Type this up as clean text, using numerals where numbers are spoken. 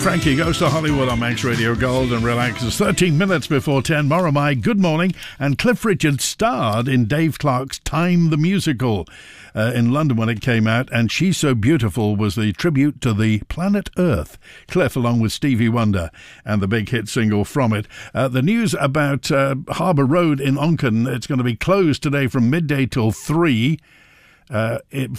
Frankie Goes to Hollywood on Manx Radio Gold and relaxes 13 minutes before 10. Moramai, good morning. And Cliff Richard starred in Dave Clark's Time the Musical in London when it came out, and She's So Beautiful was the tribute to the planet Earth. Cliff, along with Stevie Wonder, and the big hit single from it. The news about Harbour Road in Onken, it's going to be closed today from midday till 3.